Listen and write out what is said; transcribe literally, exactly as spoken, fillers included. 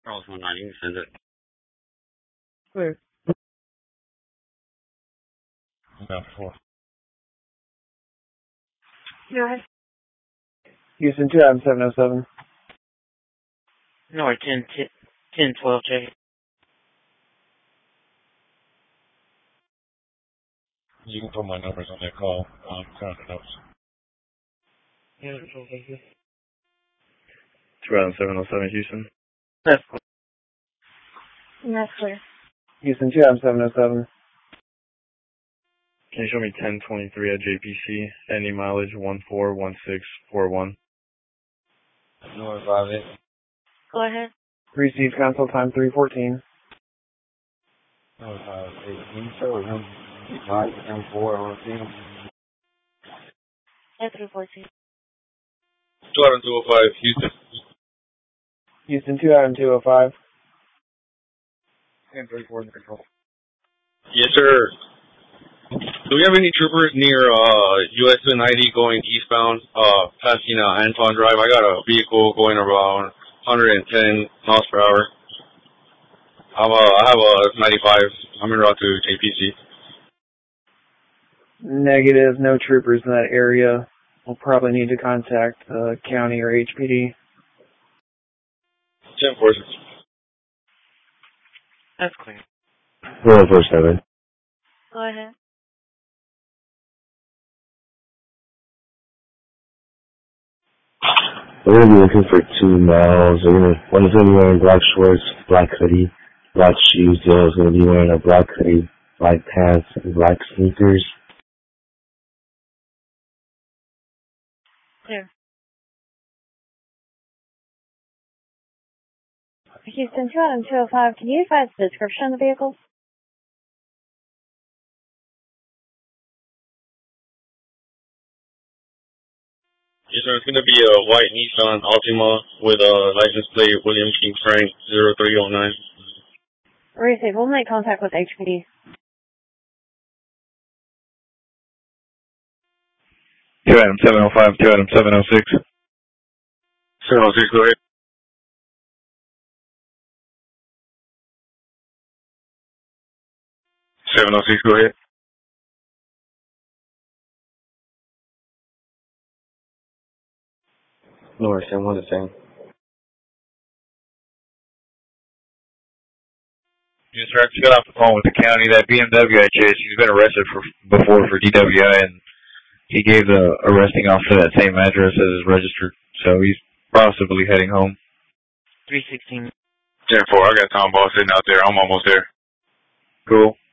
Charles one nine, you can send it. Clear. About four. Go ahead. Houston two Adam seven oh seven. North ten, ten twelve, J. You can put my numbers on that call. Um, kind of notes. Yeah, thank you. two Adam seven oh seven, Houston. That's That's clear. Houston two Adam seven oh seven. Can you show me ten twenty-three at J P C? Any mileage one four one six four one. North five eight. Go ahead. Receive console time three fourteen. North five eight. Can you show him five and four on the team? Yeah, three fourteen. two Adam two oh five, Houston. Houston two Adam two oh five. ten three four control. Yes, sir. Do we have any troopers near uh, U S ninety going eastbound, uh, passing uh, Anton Drive? I got a vehicle going around one hundred ten miles per hour. I'm, uh, I have a ninety-five. I'm en route to J P C. Negative, no troopers in that area. We'll probably need to contact the uh, county or H P D. ten four. That's clear. one four seven. Go ahead. We're going to be looking for two males. We're gonna, one is going to be wearing black shorts, black hoodie, black shoes. The other is going to be wearing a black hoodie, black pants, and black sneakers. Clear. Houston two Adam two oh five, can you advise the description of the vehicles? Yes, sir. It's going to be a white Nissan Altima with a license plate William King Frank zero three oh nine. Receive. We'll make contact with H P D. two Adam seven oh five, two Adam seven oh six. seven oh six, go ahead. seven oh six, go ahead. North ten one the same. Yes, sir. I just got off the phone with the county. That B M W I chased, he's been arrested for before for D W I, and he gave the arresting officer that same address as his registered, so he's possibly heading home. three sixteen. ten four, I got Tom Ball sitting out there. I'm almost there. Cool.